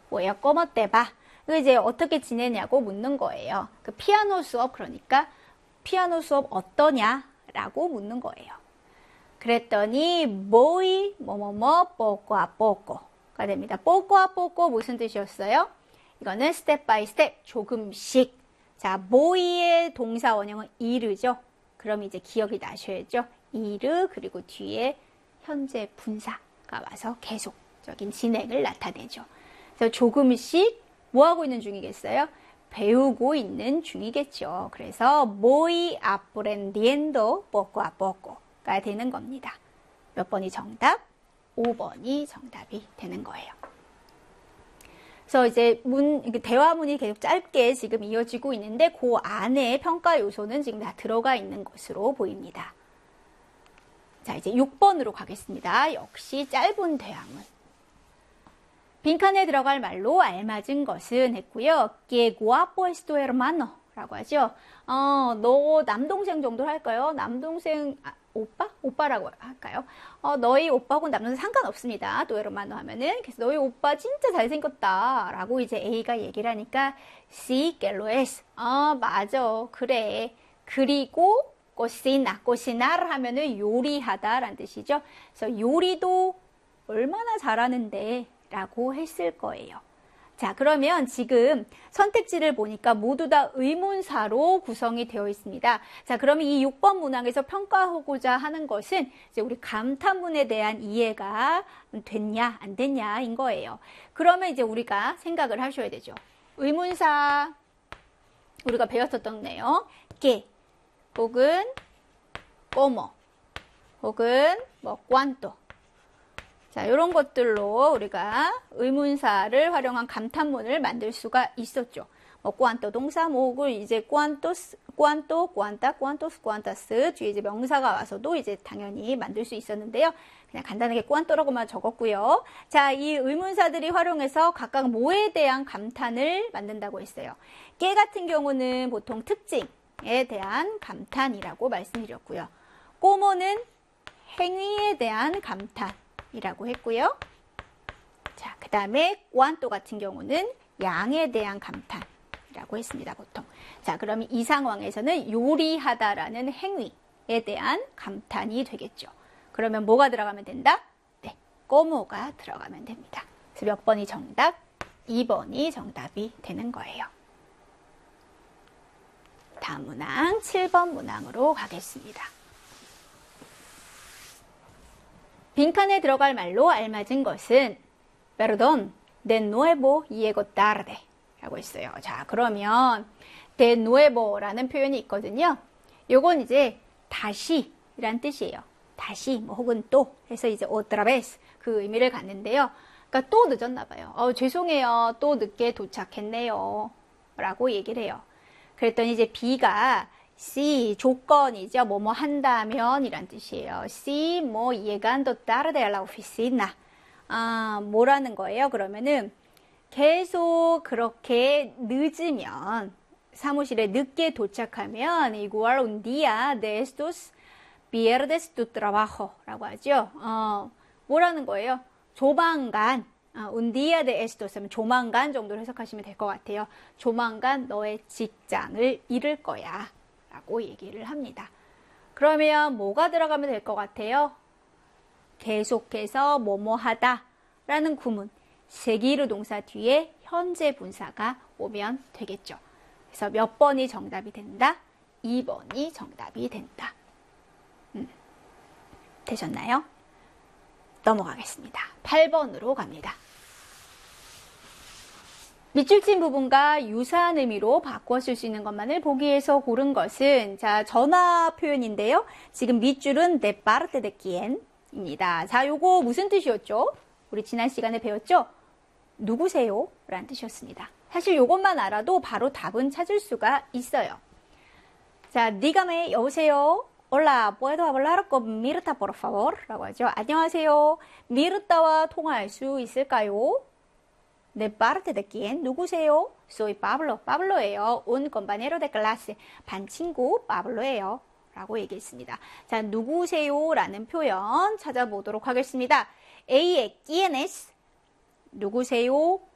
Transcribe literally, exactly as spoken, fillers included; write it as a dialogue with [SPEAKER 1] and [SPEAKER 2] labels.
[SPEAKER 1] 뭐예요? ¿Cómo te va? 그 이제 어떻게 지내냐고 묻는 거예요. 그 피아노 수업 그러니까 피아노 수업 어떠냐라고 묻는 거예요. 그랬더니 voy 뭐뭐뭐 poco a poco가 됩니다. poco a poco 무슨 뜻이었어요? 이거는 step by step 조금씩. 자, voy의 동사 원형은 i르죠. 그럼 이제 기억이 나셔야죠. 이르 그리고 뒤에 현재 분사가 와서 계속적인 진행을 나타내죠. 그래서 조금씩 뭐 하고 있는 중이겠어요? 배우고 있는 중이겠죠. 그래서 voy aprendiendo poco a poco가 되는 겁니다. 몇 번이 정답? 오 번이 정답이 되는 거예요. 그래서 이제 문, 대화문이 계속 짧게 지금 이어지고 있는데 그 안에 평가 요소는 지금 다 들어가 있는 것으로 보입니다. 자, 이제 육 번으로 가겠습니다. 역시 짧은 대화문. 빈칸에 들어갈 말로 알맞은 것은 했고요. Que guapo es tu hermano 라고 하죠. 어, 너 남동생 정도 할까요? 남동생, 아, 오빠? 오빠라고 할까요? 어, 너희 오빠하고 남동생 상관없습니다. 또 에르마노 하면은. 그래서 너희 오빠 진짜 잘생겼다. 라고 이제 A가 얘기를 하니까 Sí, que lo es. 어, 맞아. 그래. 그리고 cocina. cocinar 하면은 요리하다 라는 뜻이죠. 그래서 요리도 얼마나 잘하는데 라고 했을 거예요. 자, 그러면 지금 선택지를 보니까 모두 다 의문사로 구성이 되어 있습니다. 자, 그러면 이 육 번 문항에서 평가하고자 하는 것은 이제 우리 감탄문에 대한 이해가 됐냐, 안 됐냐인 거예요. 그러면 이제 우리가 생각을 하셔야 되죠. 의문사, 우리가 배웠었던 내용, que, 혹은 como, 혹은 뭐 cuánto. 자, 이런 것들로 우리가 의문사를 활용한 감탄문을 만들 수가 있었죠. 뭐, cuánto 동사 모으고, 이제 cuántos, cuánto, cuánta, cuántos, cuántas 뒤에 이제 명사가 와서도 이제 당연히 만들 수 있었는데요. 그냥 간단하게 cuánto라고만 적었고요. 자, 이 의문사들이 활용해서 각각 뭐에 대한 감탄을 만든다고 했어요. 깨 같은 경우는 보통 특징에 대한 감탄이라고 말씀드렸고요. 꼬모는 행위에 대한 감탄. 이라고 했고요. 자, 그 다음에 cuánto 같은 경우는 양에 대한 감탄이라고 했습니다, 보통. 자, 그러면 이 상황에서는 요리하다라는 행위에 대한 감탄이 되겠죠. 그러면 뭐가 들어가면 된다? 네, como가 들어가면 됩니다. 그래서 몇 번이 정답? 이 번이 정답이 되는 거예요. 다음 문항, 칠 번 문항으로 가겠습니다. 빈칸에 들어갈 말로 알맞은 것은 Perdón, de nuevo llego tarde 라고 했어요. 자, 그러면 de nuevo라는 표현이 있거든요. 요건 이제 다시 이란 뜻이에요. 다시 뭐 혹은 또 해서 이제 otra vez 그 의미를 갖는데요. 그러니까 또 늦었나 봐요. 어, 죄송해요. 또 늦게 도착했네요. 라고 얘기를 해요. 그랬더니 이제 B가 si 조건이죠. 뭐뭐 한다면 이란 뜻이에요. si 뭐 llegando tarde a la oficina. 아, 뭐라는 거예요? 그러면은 계속 그렇게 늦으면 사무실에 늦게 도착하면 igual un día de estos pierdes tu trabajo 라고 하죠. 어, 뭐라는 거예요? 조만간 어, un día de estos 하면 조만간 정도로 해석하시면 될 것 같아요. 조만간 너의 직장을 잃을 거야. 라고 얘기를 합니다. 그러면 뭐가 들어가면 될 것 같아요? 계속해서 뭐뭐 하다 라는 구문 seguir 동사 뒤에 현재 분사가 오면 되겠죠. 그래서 몇 번이 정답이 된다? 이 번이 정답이 된다. 음, 되셨나요? 넘어가겠습니다. 팔 번으로 갑니다. 밑줄 친 부분과 유사한 의미로 바꿔 쓸 수 있는 것만을 보기에서 고른 것은 자 전화 표현인데요. 지금 밑줄은 de parte de quién 입니다. 자, 요거 무슨 뜻이었죠? 우리 지난 시간에 배웠죠? 누구세요? 라는 뜻이었습니다. 사실 요것만 알아도 바로 답은 찾을 수가 있어요. 자, dígame, 여보세요? Hola, ¿puedo hablar con Mirta, por favor? 라고 하죠. 안녕하세요. 미르타와 통화할 수 있을까요? De parte de quién? 누구세요? Soy Pablo. Pablo예요. Un compañero de clase. 반 친구 Pablo예요. 라고 얘기했습니다. 자, 누구세요? 라는 표현 찾아보도록 하겠습니다. A의 quién es? 누구세요?